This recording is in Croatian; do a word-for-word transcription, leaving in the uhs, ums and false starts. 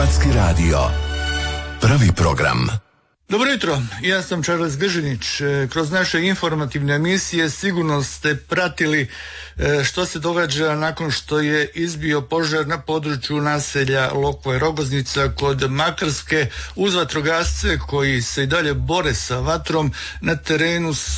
Hrvatski radio. Prvi program. Dobro jutro, ja sam Charles Gržinić. Kroz naše informativne emisije sigurno ste pratili što se događa nakon što je izbio požar na području naselja Lokva i Rogoznica kod Makarske. Uz vatrogasce koji se i dalje bore sa vatrom, na terenu